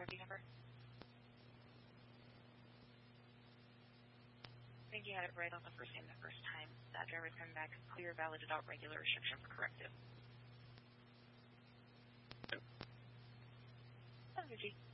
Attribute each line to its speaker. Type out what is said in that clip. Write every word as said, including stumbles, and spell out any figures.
Speaker 1: R V number? I think you had it right on the first name the first time. That driver's coming back clear, valid without regular restriction for corrective. G.